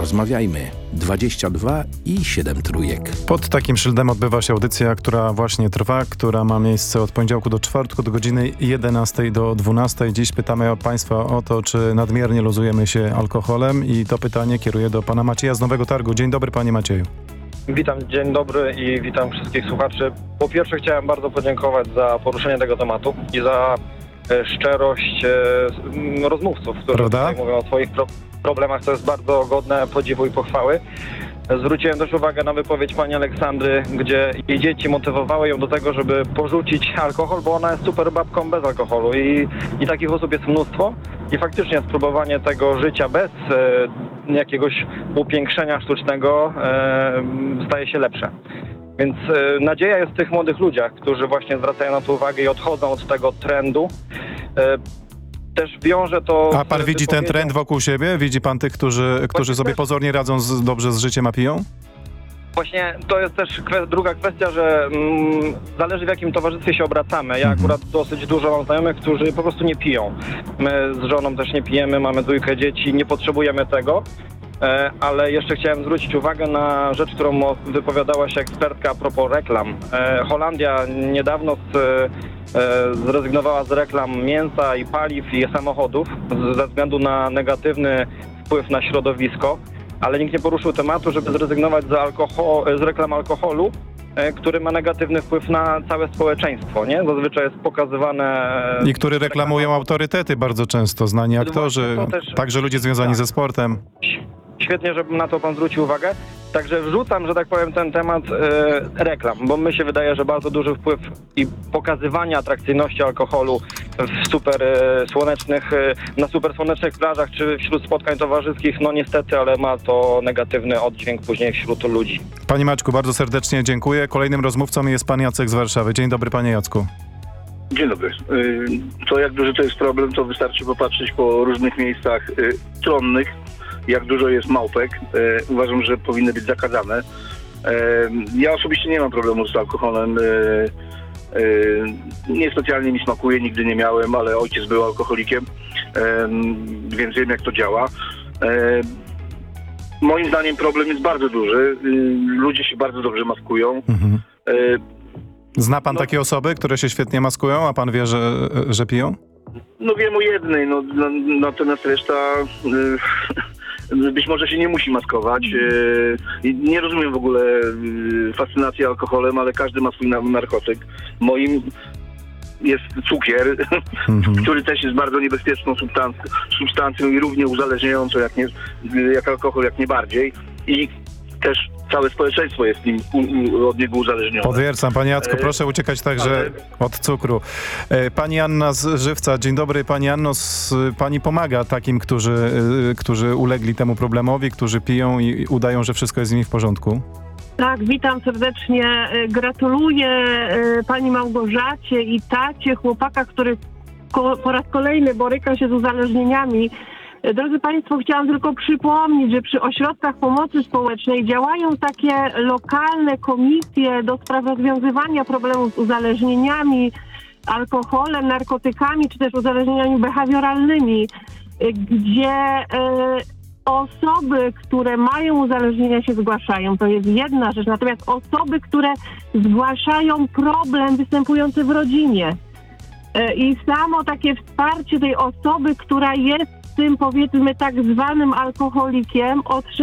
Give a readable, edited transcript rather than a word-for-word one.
Porozmawiajmy. 22 i 7 trójek. Pod takim szyldem odbywa się audycja, która właśnie trwa, która ma miejsce od poniedziałku do czwartku do godziny 11 do 12. Dziś pytamy Państwa o to, czy nadmiernie luzujemy się alkoholem i to pytanie kieruję do pana Macieja z Nowego Targu. Dzień dobry, panie Macieju. Witam, dzień dobry i witam wszystkich słuchaczy. Po pierwsze chciałem bardzo podziękować za poruszenie tego tematu i za szczerość rozmówców, którzy tutaj mówią o swoich problemach. To jest bardzo godne podziwu i pochwały. Zwróciłem też uwagę na wypowiedź pani Aleksandry, gdzie jej dzieci motywowały ją do tego, żeby porzucić alkohol, bo ona jest super babką bez alkoholu i takich osób jest mnóstwo. I faktycznie spróbowanie tego życia bez jakiegoś upiększenia sztucznego staje się lepsze. Więc nadzieja jest w tych młodych ludziach, którzy właśnie zwracają na to uwagę i odchodzą od tego trendu. Też wiąże to... A pan widzi ten trend wokół siebie? Widzi pan tych, którzy sobie pozornie radzą dobrze z życiem, a piją? Właśnie to jest też druga kwestia, że zależy w jakim towarzystwie się obracamy. Ja akurat dosyć dużo mam znajomych, którzy po prostu nie piją. My z żoną też nie pijemy, mamy 2 dzieci, nie potrzebujemy tego. Ale jeszcze chciałem zwrócić uwagę na rzecz, którą wypowiadała się ekspertka a propos reklam. Holandia niedawno zrezygnowała z reklam mięsa i paliw i samochodów ze względu na negatywny wpływ na środowisko, ale nikt nie poruszył tematu, żeby zrezygnować z reklam alkoholu, który ma negatywny wpływ na całe społeczeństwo, nie? Zazwyczaj jest pokazywane... I który reklamują autorytety bardzo często, znani aktorzy, także ludzie związani ze sportem. Świetnie, żeby na to pan zwrócił uwagę. Także wrzucam, że tak powiem, ten temat reklam, bo mi się wydaje, że bardzo duży wpływ i pokazywanie atrakcyjności alkoholu w na super słonecznych plażach czy wśród spotkań towarzyskich, no niestety, ale ma to negatywny oddźwięk później wśród ludzi. Panie Maćku, bardzo serdecznie dziękuję. Kolejnym rozmówcą jest pan Jacek z Warszawy. Dzień dobry, panie Jacku. Dzień dobry. To jak duży to jest problem, to wystarczy popatrzeć po różnych miejscach tronnych, jak dużo jest małpek. Uważam, że powinny być zakazane. Ja osobiście nie mam problemu z alkoholem. Niespecjalnie mi smakuje, nigdy nie miałem, ale ojciec był alkoholikiem, więc wiem, jak to działa. Moim zdaniem problem jest bardzo duży. Ludzie się bardzo dobrze maskują. Zna pan takie osoby, które się świetnie maskują, a pan wie, że piją? No wiem o jednej, natomiast reszta być może się nie musi maskować. Nie rozumiem w ogóle fascynacji alkoholem, ale każdy ma swój narkotyk. Moim jest cukier, który też jest bardzo niebezpieczną substancją i równie uzależniającą jak alkohol, jak nie bardziej. I też całe społeczeństwo jest od niego uzależnione. Potwierdzam, panie Jacku, proszę uciekać także od cukru. Pani Anna z Żywca, dzień dobry. Pani Anno, pani pomaga takim, którzy ulegli temu problemowi, którzy piją i udają, że wszystko jest z nimi w porządku? Tak, witam serdecznie. Gratuluję pani Małgorzacie i tacie chłopaka, który po raz kolejny boryka się z uzależnieniami. Drodzy Państwo, chciałam tylko przypomnieć, że przy ośrodkach pomocy społecznej działają takie lokalne komisje do spraw rozwiązywania problemów z uzależnieniami, alkoholem, narkotykami, czy też uzależnieniami behawioralnymi, gdzie osoby, które mają uzależnienia, się zgłaszają. To jest jedna rzecz. Natomiast osoby, które zgłaszają problem występujący w rodzinie i samo takie wsparcie tej osoby, która jest tym, powiedzmy, tak zwanym alkoholikiem,